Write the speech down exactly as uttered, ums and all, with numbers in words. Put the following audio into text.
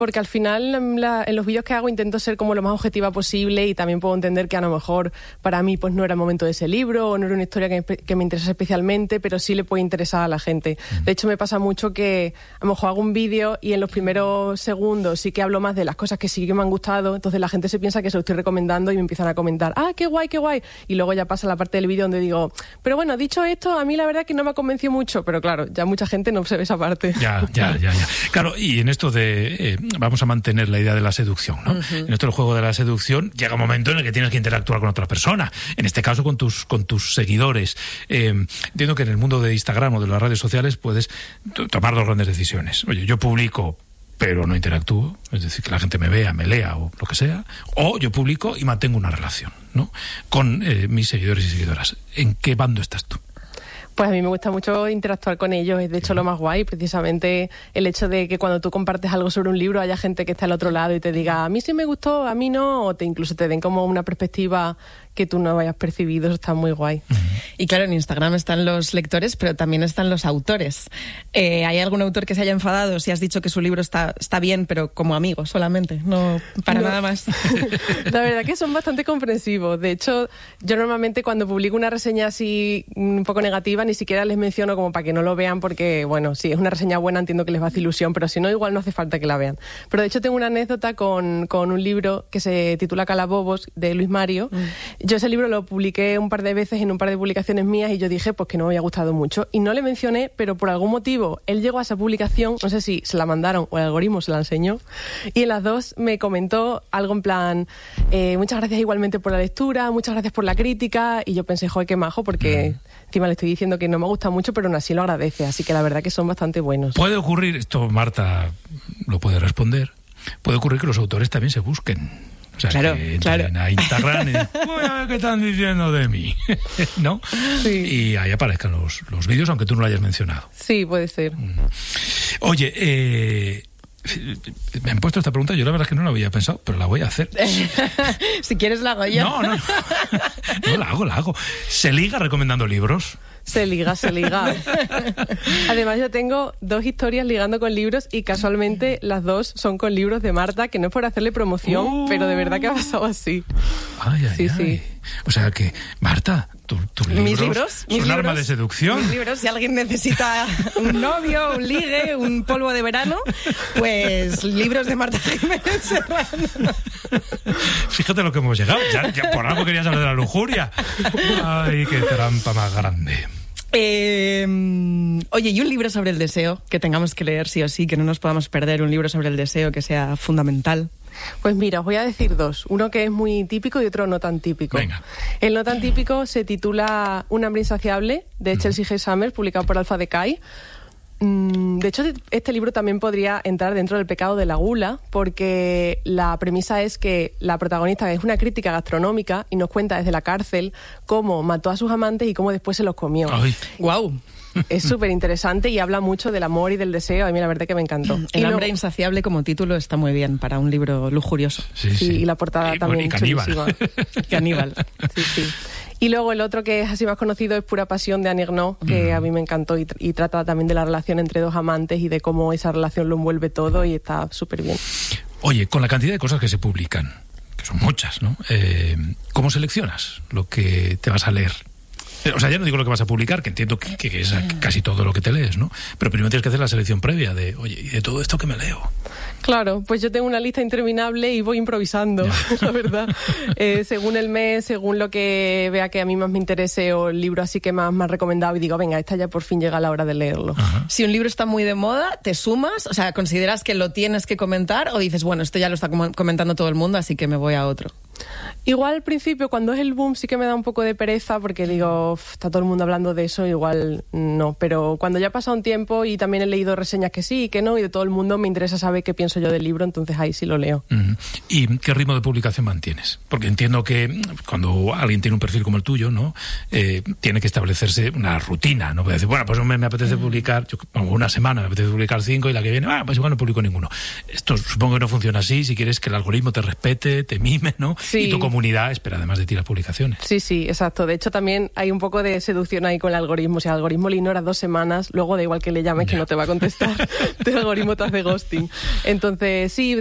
porque al final en, la, en los vídeos que hago intento ser como lo más objetiva posible y también puedo entender que a lo mejor para mí pues no era el momento de ese libro o no era una historia que, que me interesa especialmente, pero sí le puede interesar a la gente. De hecho, me pasa mucho que a lo mejor hago un vídeo y en los primeros segundos sí que hablo más de las cosas que sí que me han gustado, entonces la gente se piensa que se lo estoy recomendando y me empiezan a comentar, ah, qué guay, qué guay, y luego ya pasa la parte del vídeo donde digo, pero bueno, dicho esto, a mí la verdad que no me ha convencido mucho, pero claro, ya mucha gente no se ve esa parte. Ya, ya, ya, ya. Claro, y en esto de... Eh, vamos a mantener la idea de la seducción, ¿no? Uh-huh. En esto del juego de la seducción llega un momento en el que tienes que interactuar con otra persona, en este caso con tus con tus seguidores. Eh, entiendo que en el mundo de Instagram o de las redes sociales puedes t- tomar dos grandes decisiones. Oye, yo publico pero no interactúo, es decir, que la gente me vea, me lea o lo que sea, o yo publico y mantengo una relación, ¿no? Con eh, mis seguidores y seguidoras. ¿En qué bando estás tú? Pues a mí me gusta mucho interactuar con ellos, es de hecho lo más guay, precisamente el hecho de que cuando tú compartes algo sobre un libro haya gente que está al otro lado y te diga, a mí sí me gustó, a mí no, o te incluso te den como una perspectiva que tú no hayas percibido, eso está muy guay. Uh-huh. Y claro, en Instagram están los lectores, pero también están los autores. Eh, ¿Hay algún autor que se haya enfadado si has dicho que su libro está, está bien, pero como amigo solamente, no para no. nada más? La verdad que son bastante comprensivos. De hecho, yo normalmente cuando publico una reseña así un poco negativa, ni siquiera les menciono como para que no lo vean, porque, bueno, si es una reseña buena entiendo que les va a hacer ilusión, pero si no, igual no hace falta que la vean. Pero de hecho tengo una anécdota con, con un libro que se titula Calabobos, de Luis Mario. Mm. Yo ese libro lo publiqué un par de veces en un par de publicaciones mías y yo dije pues que no me había gustado mucho. Y no le mencioné, pero por algún motivo él llegó a esa publicación, no sé si se la mandaron o el algoritmo se la enseñó, y en las dos me comentó algo en plan, eh, muchas gracias igualmente por la lectura, muchas gracias por la crítica, y yo pensé, joder, qué majo, porque mm. encima le estoy diciendo que no me gusta mucho, pero aún así lo agradece, así que la verdad que son bastante buenos. Puede ocurrir, esto Marta lo puede responder, puede ocurrir que los autores también se busquen. O sea, claro, que claro. a Instagram y voy a ver qué están diciendo de mí, ¿no? Sí. Y ahí aparezcan los, los vídeos, aunque tú no lo hayas mencionado. Sí, puede ser. Oye, eh, me han puesto esta pregunta, yo la verdad es que no la había pensado, pero la voy a hacer. Si quieres la hago yo. No, no, no, no la hago, la hago. ¿Se liga recomendando libros? Se liga, se liga. Además yo tengo dos historias ligando con libros y casualmente las dos son con libros de Marta, que no es por hacerle promoción, uh. pero de verdad que ha pasado así. Ay, ay, sí, ay. Sí. O sea que, Marta, tu, tus libros ¿Mis libros? son ¿Mis un libros? arma de seducción. Mis libros, si alguien necesita un novio, un ligue, un polvo de verano, pues libros de Marta Jiménez Serrano. Fíjate lo que hemos llegado. Ya, ya por algo querías hablar de la lujuria. Ay, qué trampa más grande. Eh, oye, y un libro sobre el deseo que tengamos que leer sí o sí, que no nos podamos perder, un libro sobre el deseo que sea fundamental. Pues mira, os voy a decir dos. Uno que es muy típico y otro no tan típico. Venga. El no tan típico se titula Un hambre insaciable, de Chelsea G. Summers, publicado por Alpha Decay. De hecho, este libro también podría entrar dentro del pecado de la gula, porque la premisa es que la protagonista es una crítica gastronómica y nos cuenta desde la cárcel cómo mató a sus amantes y cómo después se los comió. Ay. ¡Guau! Es súper interesante y habla mucho del amor y del deseo. A mí la verdad que me encantó. El y hambre luego, insaciable como título está muy bien para un libro lujurioso. Sí, sí, sí. Y la portada y, también y caníbal. chulísima. Caníbal. Sí, sí. Y luego el otro que es así más conocido es Pura Pasión, de Annie Ernaux, que mm. a mí me encantó y, y trata también de la relación entre dos amantes y de cómo esa relación lo envuelve todo y está súper bien. Oye, con la cantidad de cosas que se publican, que son muchas, ¿no? Eh, ¿Cómo seleccionas lo que te vas a leer? O sea, ya no digo lo que vas a publicar, que entiendo que, que es casi todo lo que te lees, ¿no? Pero primero tienes que hacer la selección previa de, oye, ¿y de todo esto qué me leo? Claro, pues yo tengo una lista interminable y voy improvisando, la verdad. Eh, según el mes, según lo que vea que a mí más me interese o el libro así que más me ha recomendado y digo, venga, esta ya por fin llega la hora de leerlo. Ajá. Si un libro está muy de moda, ¿te sumas? O sea, ¿consideras que lo tienes que comentar o dices, bueno, esto ya lo está comentando todo el mundo, así que me voy a otro? Igual al principio, cuando es el boom, sí que me da un poco de pereza porque digo, está todo el mundo hablando de eso, igual no. Pero cuando ya ha pasado un tiempo y también he leído reseñas que sí y que no, y de todo el mundo me interesa saber qué pienso yo del libro, entonces ahí sí lo leo. Uh-huh. ¿Y qué ritmo de publicación mantienes? Porque entiendo que cuando alguien tiene un perfil como el tuyo, ¿no? Eh, tiene que establecerse una rutina, ¿no? Puede decir, bueno, pues un mes me apetece publicar, yo, una semana me apetece publicar cinco y la que viene, ah, pues igual no publico ninguno. Esto supongo que no funciona así, si quieres que el algoritmo te respete, te mime, ¿no? Sí. Y tu comunidad espera además de ti las publicaciones. Sí, sí, exacto. De hecho, también hay un poco de seducción ahí con el algoritmo. Si el algoritmo le ignora dos semanas, luego da igual que le llames, ya. que no te va a contestar. El algoritmo te hace ghosting. Entonces, sí,